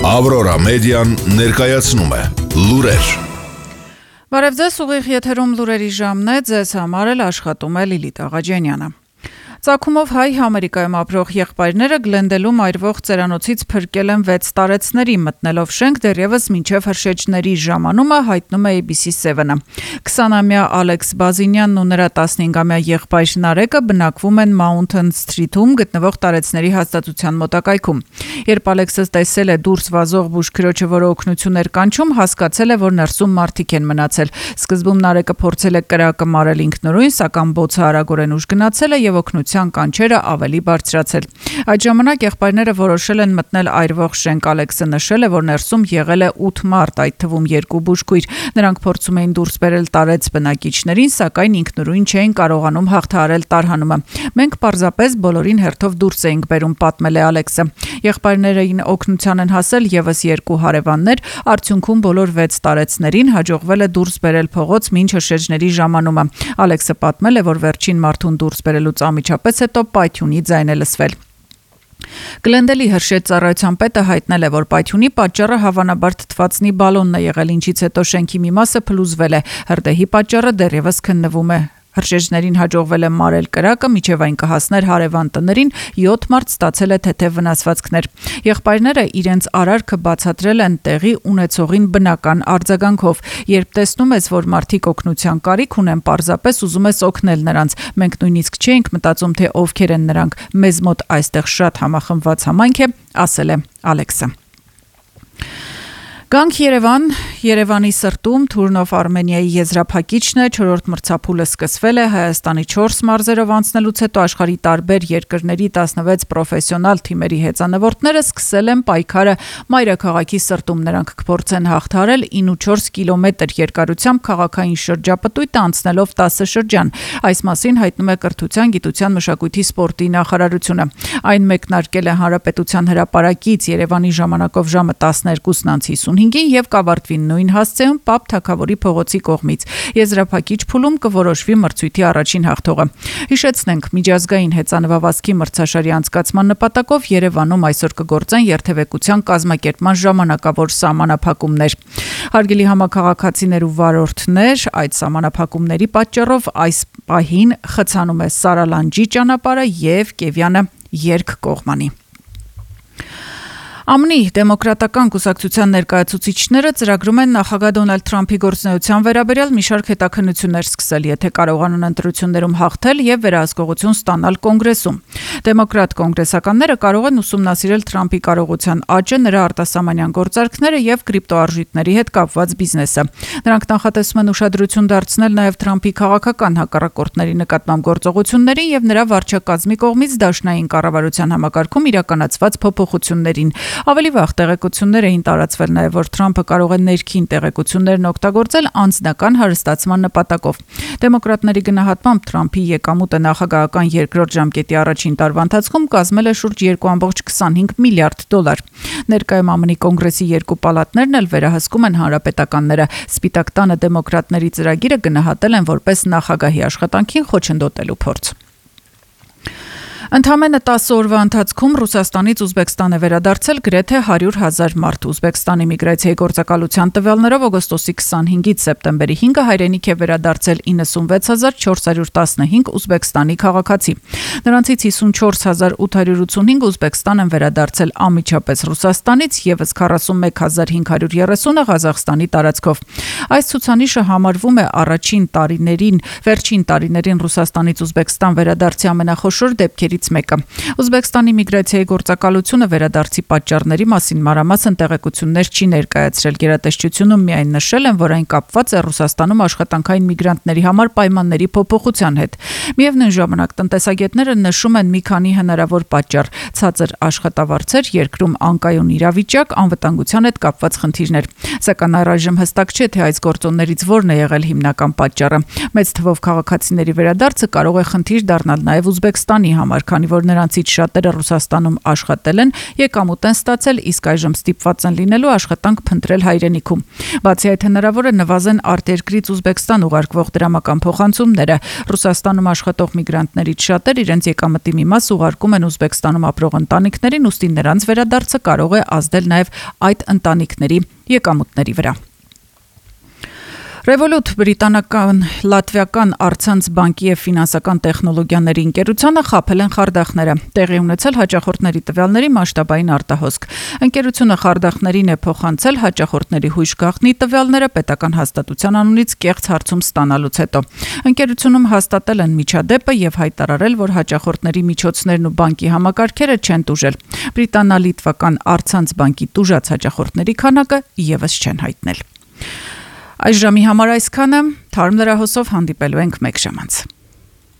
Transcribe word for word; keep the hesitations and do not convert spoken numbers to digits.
Ավրորա մեդիան ներկայացնում է լուրեր։ Բարև ձեզ, ուղիղ եթերում լուրերի ժամն է, ձեզ համար էլ աշխատում է Լիլիթ Աղաջանյանը։ Ծագումով հայ Ամերիկայում ապրող եղբայրները Գլենդելում այրվող ծերանոցից փրկել են վեց տարեցների, մտնելով շենք դեռևս մինչև հրշեջների ժամանումը, հայտնում է A B C seven-ը։ քսանամյա Ալեքս Բազինյանն ու նրա տասնհինգամյա եղբայր Նարեկը բնակվում են Mountain Street-ում գտնվող տարեցների հաստատության մոտակայքում։ Երբ Ալեքսը տեսել է դուրս վազող բուժքրոջը, որը օգնություն էր կանչում, հասկացել է, որ ներսում մարդիկ են մնացել։ Սկզբում Նարեկը փորձել է կրակը մարել ինքնուրույն, սակայն բոցը արագորեն ուժ գնացել է եւ օգնության կանչերը ավելի բարձրացել։ Այդ ժամանակ եղբայրները որոշել են մտնել այրվող շենք։ Ալեքսը նշել է, որ ներսում եղել է ութ մարդ, այդ թվում երկու բուժքույր։ Նրանք փորձում էին դուրս բերել տարեց բնակիչներին, սակայն ինքնուրույն չէին կարողանում հաղթահարել տարհանումը։ Մենք պարզապես բոլորին հերթով դուրս էինք բերում, պատմել է Ալեքսը։ Եղբայրներին օգնության են հասել եւս երկու հարևաններ, արդյունքում բոլոր վեց տարեցներին հաջողվել է դուրս բերել փողոց մինչ հրշեջների ժամանումը։ Ալեքսը պատմել է, որ վերջին մարդուն դուրս բերելուց ամիջապես հետո պայթյունի ձայն է լսվել։ Գլենդելի հրշեջ ծառայության պետը հայտնել է, որ պայթյունի պատճառը հավանաբար թթվածնի բալոնն է եղել, ինչից հետո շենքի մի մասը փլուզվել է։ Հրդեհի պատճառը դեռևս քննվում է։ Հրշեջներին հաջողվել է մարել կրակը, միջև այն կհասներ հարևան տներին, յոթ մարդ ստացել է թեթև վնասվածքներ։ Եղբայրները իրենց արարքը բացատրել են տեղի ունեցողին բնական արձագանքով։ Երբ տեսնում ես, որ մարդիկ օգնության կարիք ունեն, պարզապես ուզում ես օգնել նրանց։ Մենք նույնիսկ չէինք մտածում, թե ովքեր են նրանք։ Մեզ մոտ այստեղ շատ համախմբված համայնք է, ասել է Ալեքսը։ Գանք Երևան, Երևանի սրտում Թուրնով Արմենիայի եզրափակիչն է, չորրորդ մրցափուլը սկսվել է Հայաստանի չորս մարզերով անցնելուց հետո աշխարհի տարբեր երկրների տասնվեց պրոֆեսիոնալ թիմերի հեծանվորդները սկսել են պայքարը մայրաքաղաքի սրտում։ Նրանք կփորձեն հաղթահարել ինը ու չորս կիլոմետր երկարությամբ քաղաքային շրջապտույտը անցնելով տասը շրջան։ Այս մասին հայտնում է Կրթության, գիտության, մշակույթի, սպորտի նախարարությունը։ Այն մեկնարկել է Հանրապետության հրապարակից Երևանի ժամանակով ժամը տասներկուսն անց հիսունհինգին եւ կավարտվի նույն հասցեում Պապ Թագավորի փողոցի կողմից։ Եզրափակիչ փուլում կորոշվի մրցույթի առաջին հաղթողը։ Հիշեցնենք, միջազգային հեծանվավազքի մրցաշարի անցկացման նպատակով Երևանում այսօր կգործեն երթևեկության կազմակերպման ժամանակավոր սահմանափակումներ։ Հարգելի համաքաղաքացիներ ու վարորդներ, այդ սահմանափակումների պատճառով այս պահին խցանում է Սարալանջի ճանապարհը եւ Կևյանը երկկողմանի։ ԱՄՆ-ի դեմոկրատական կուսակցության ներկայացուցիչները ծրագրում են նախագահ Դոնալդ Թրամփի գործունեության վերաբերյալ մի շարք հետաքննություններ սկսել, եթե կարողանան ընտրություններում հաղթել եւ վերահսկողություն ստանալ կոնգրեսում։ Դեմոկրատ կոնգրեսականները կարող են ուսումնասիրել Թրամփի կարողության աճը, նրա արտասահմանյան գործարքները եւ կրիպտոարժույթների հետ կապված բիզնեսը։ Նրանք նախատեսում են ուշադրություն դարձնել նաեւ Թրամփի քաղաքական հակառակորդների նկատմամբ գործողություններին եւ նրա վարչակազմի կողմից դաշնային կառավարության համակարգում իրականացված փոփոխություններին։ Ավելի վաղ տեղեկություններ էին տարածվել նաև, որ Թրամփը կարող է ներքին տեղեկություններն օգտագործել անձնական հարստացման նպատակով։ Դեմոկրատների գնահատմամբ Թրամփի եկամուտը նախագահական երկրորդ ժամկետի առաջին տարվա ընթացքում կազմել է շուրջ երկու կόμμα քսանհինգ միլիարդ դոլար։ Ներկայում ԱՄՆ-ի կոնգրեսի երկու պալատներն էլ վերահսկում են հանրապետականները։ Սպիտակ տանը դեմոկրատների ծրագիրը գնահատել են որպես նախագահի աշխատանքին խոչընդոտելու փորձ։ Ընդամենը տասը օրվա ընթացքում Ռուսաստանից Ուզբեկստան է վերադարձել գրեթե հարյուր հազար մարդ։ Ուզբեկստանի միգրացիայի գործակալության տվյալներով օգոստոսի քսանհինգից սեպտեմբերի հինգը հայրենիք է վերադարձել իննսունվեց հազար չորս հարյուր տասնհինգ ուզբեկստանի քաղաքացի։ Նրանցից հիսունչորս հազար ութ հարյուր ութսունհինգ Ուզբեկստան են վերադարձել անմիջապես Ռուսաստանից, եւս քառասունմեկ հազար հինգ հարյուր երեսունը Ղազախստանի տարածքով։ Այս ցուցանիշը համարվում է առաջին տարիներին, վերջին տարիներին Ռուսաստանից Ուզբեկստան վերադարձի ամենախոշոր դեպքերի մեկը։ Ուզբեկստանի միգրացիայի գործակալությունը վերադարձի պատճառների մասին մանրամասն տեղեկություններ չի ներկայացրել։ Գերատեսչությունում միայն նշել են, որ այն կապված է Ռուսաստանում աշխատանքային միգրանտների համար պայմանների փոփոխության հետ։ Միևնույն ժամանակ տնտեսագետները նշում են մի քանի հնարավոր պատճառ՝ ցածր աշխատավարձեր, երկրում անկայուն իրավիճակ, անվտանգության հետ կապված խնդիրներ։ Սակայն առայժմ հստակ չէ, թե այս գործոններից որն է եղել հիմնական պատճառը։ Մեծ թվով քաղաքացիների վերադարձը կարող է խնդիր դառնալ նաև Ուզբեկստանի համար, քանի որ նրանցից շատերը Ռուսաստանում աշխատել են, եկամուտ են ստացել, իսկ այժմ ստիպված են լինելու աշխատանք փնտրել հայրենիքում։ Բացի այդ, հնարավոր է նվազեն արտերկրից Ուզբեկստան ուղարկվող դրամական փոխանցումները։ Ռուսաստանում աշխատող միգրանտներից շատեր իրենց եկամտի մի մաս ուղարկում են Ուզբեկստանում ապրող ընտանիքներին, ուստի նրանց վերադարձը կարող է ազդել նաև այդ ընտանիքների եկամուտների վրա։ Revolut բրիտանական, լատվիական առցանց բանկի և ֆինանսական տեխնոլոգիաների ընկերությանը խաբել են խարդախները։ Տեղի ունեցել հաճախորդների տվյալների մասշտաբային արտահոսք։ Ընկերությունը խարդախներին է փոխանցել հաճախորդների հույժ գաղտնի տվյալները պետական հաստատության անունից կեղծ հարցում ստանալուց հետո։ Ընկերությունում հաստատել են միջադեպը և հայտարարել, որ հաճախորդների միջոցներն ու բանկի համակարգերը չեն տուժել։ Բրիտանա-լիտվական առցանց բանկի տուժած հաճախորդների քանակը ևս չեն հայտնել։ Այս ժամի համար այսքանը, թարմ լրահոսով հանդիպելու ենք մեկ ժամ անց։